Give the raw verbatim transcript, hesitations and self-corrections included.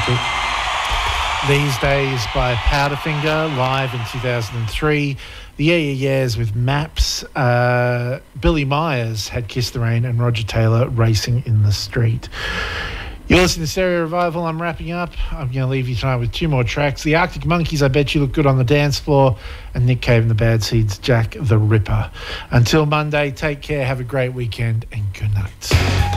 Thank you. These Days by Powderfinger, live in two thousand three. The Yeah Yeah Yeahs with Maps. Uh, Billy Myers had Kiss the Rain, and Roger Taylor, Racing in the Street. You're listening to Stereo Revival. I'm wrapping up. I'm going to leave you tonight with two more tracks. The Arctic Monkeys, I Bet You Look Good on the Dance Floor, and Nick Cave and the Bad Seeds, Jack the Ripper. Until Monday, take care, have a great weekend, and good night.